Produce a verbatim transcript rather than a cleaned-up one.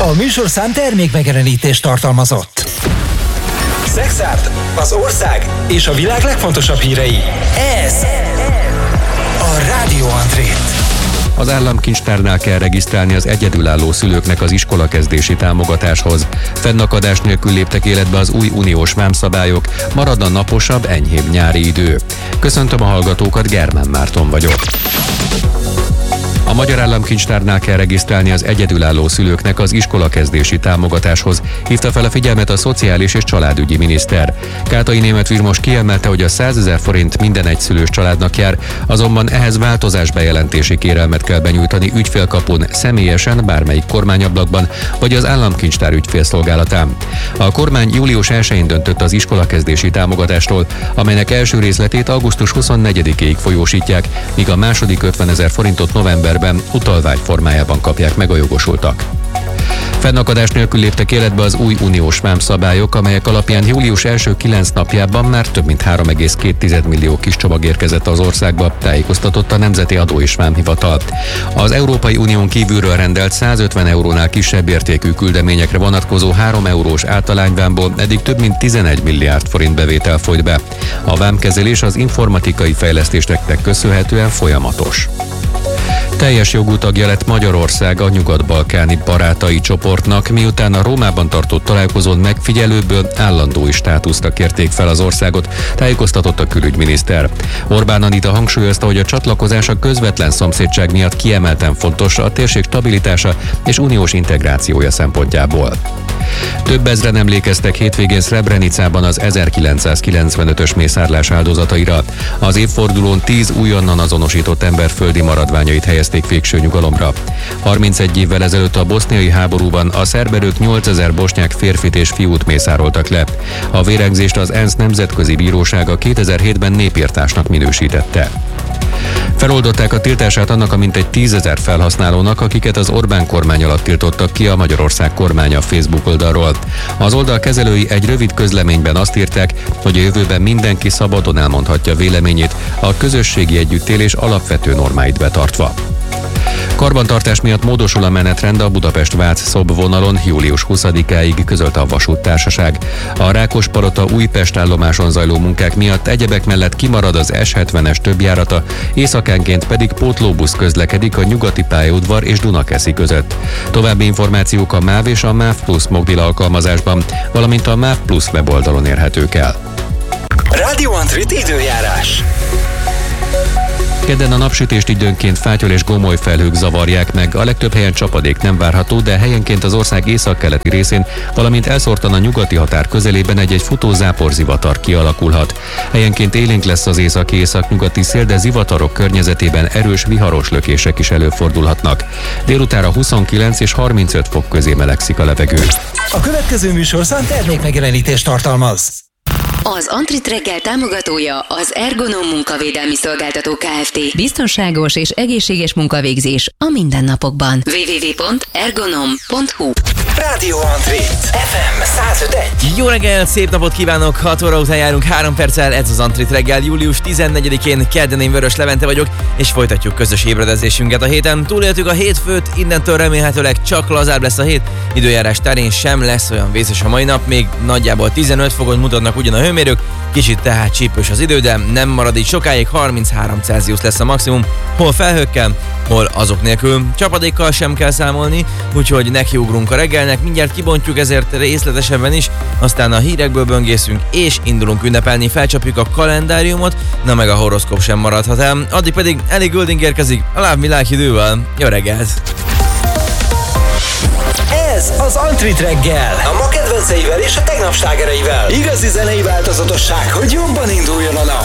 A műsorszám termék megjelenítést tartalmazott. Szexárd, az ország és a világ legfontosabb hírei. Ez a Rádió Andrét. Az államkincstárnál kell regisztrálni az egyedülálló szülőknek az iskolakezdési támogatáshoz. Fennakadás nélkül léptek életbe az új uniós vámszabályok, marad a naposabb, enyhébb nyári idő. Köszöntöm a hallgatókat, Germán Márton vagyok. A Magyar Államkincstárnál kell regisztrálni az egyedülálló szülőknek az iskolakezdési támogatáshoz, hívta fel a figyelmet a Szociális és Családügyi Miniszter. Kátai Németh Vilmos kiemelte, hogy a százezer forint minden egyszülős családnak jár, azonban ehhez változás bejelentési kérelmet kell benyújtani ügyfélkapun, személyesen, bármelyik kormányablakban, vagy az Államkincstár ügyfélszolgálatán. A kormány július elsején döntött az iskolakezdési támogatásról, amelynek első részletét augusztus huszonnegyedikéig folyósítják, míg a második ötvenezer forintot novemberben utalvány formájában kapják meg a jogosultak. Fennakadás nélkül léptek életbe az új uniós vámszabályok, amelyek alapján július első kilenc napjában már több mint három egész két millió kis csomag érkezett az országba, tájékoztatott a Nemzeti Adó és Vámhivatal. Az Európai Unión kívülről rendelt százötven eurónál kisebb értékű küldeményekre vonatkozó három eurós általányvámból eddig több mint tizenegy milliárd forint bevétel folyt be. A vámkezelés az informatikai fejlesztéseknek köszönhetően folyamatos. Teljes jogú tagja lett Magyarország a nyugat-balkáni barátai csoportnak, miután a Rómában tartott találkozón megfigyelőből állandói státuszra kérték fel az országot, tájékoztatott a külügyminiszter. Orbán Anita hangsúlyozta, hogy a csatlakozás a közvetlen szomszédság miatt kiemelten fontos a térség stabilitása és uniós integrációja szempontjából. Több ezren emlékeztek hétvégén Srebrenicában az ezerkilencszázkilencvenötös mészárlás áldozataira. Az évfordulón tíz újonnan azonosított ember földi maradványait helyezték végső nyugalomra. harmincegy évvel ezelőtt a boszniai háborúban a szerb erők nyolcezer bosnyák férfit és fiút mészároltak le. A vérengzést az ENSZ Nemzetközi Bírósága kétezer-hétben népirtásnak minősítette. Feloldották a tiltását annak a mintegy tízezer felhasználónak, akiket az Orbán kormány alatt tiltottak ki a Magyarország kormánya Facebook oldalról. Az oldal kezelői egy rövid közleményben azt írták, hogy a jövőben mindenki szabadon elmondhatja véleményét, a közösségi együttélés alapvető normáit betartva. Karbantartás miatt módosul a menetrend a Budapest-Vác-Szob vonalon július huszadikáig, közölte a vasúttársaság. A Rákospalota-Újpest állomáson zajló munkák miatt egyebek mellett kimarad az es hetvenes többjárata, éjszakánként pedig pótlóbusz közlekedik a Nyugati pályaudvar és Dunakeszi között. További információk a MÁV és a MÁV Plus mobil alkalmazásban, valamint a MÁV Plus weboldalon érhetők el. Rádió Andrét időjárás. Kedden a napsütést időnként fátyol és gomoly felhők zavarják meg, a legtöbb helyen csapadék nem várható, de helyenként az ország északkeleti részén, valamint elszórtan a nyugati határ közelében egy-egy futó záporzivatar kialakulhat. Helyenként élénk lesz az északi-északnyugati szél, de zivatarok környezetében erős viharos lökések is előfordulhatnak. Délutára huszonkilenc és harmincöt fok közé melegszik a levegő. A következő műsorszám termék megjelenítést tartalmaz. Az Antrit reggel támogatója az Ergonom munkavédelmi szolgáltató Kft. Biztonságos és egészséges munkavégzés a mindennapokban. double-u double-u double-u pont ergonom pont hu Rádió Andrét, ef em száz öt egész egy. Jó reggel, szép napot kívánok! hat óra után járunk három perccel, ez az Antrit reggel július tizennegyedikén, kedden én Vörös Levente vagyok, és folytatjuk közös ébredezésünket a héten. Túléltük a hétfőt, innentől remélhetőleg csak lazább lesz a hét. Időjárás terén sem lesz olyan vészes a mai nap, még nagyjából tizenöt fokot mutatnak ugyan a hőmérők, kicsit tehát csípős az idő, de nem marad így sokáig, harminchárom Celsius lesz a maximum, hol felhőkkel, hol azok nélkül. Csapadékkal sem kell számolni, úgyhogy nekiugrunk a reggelnek, mindjárt kibontjuk ezért részletesebben is, aztán a hírekből böngészünk és indulunk ünnepelni, felcsapjuk a kalendáriumot, na meg a horoszkóp sem maradhat el. Addig pedig Ellie Goulding érkezik a Love Me Like You Do-val. Jó reggelt! Ez az Antrit reggel, a ma kedvenceivel és a tegnap slágereivel. Igazi zenei változatosság, hogy jobban induljon a nap.